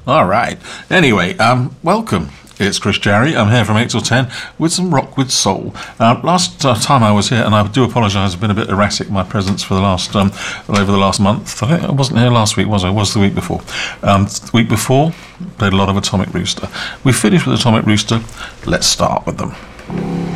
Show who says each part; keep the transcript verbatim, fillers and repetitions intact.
Speaker 1: All right. Anyway, um, welcome. It's Chris Jarry. I'm here from eight till ten with some rock with soul. Uh, last uh, time I was here, and I do apologise, I've been a bit erratic in my presence for the last um, over the last month. I think I wasn't here last week, was I? I was the week before. Um, the week before, played a lot of Atomic Rooster. We finished with Atomic Rooster. Let's start with them.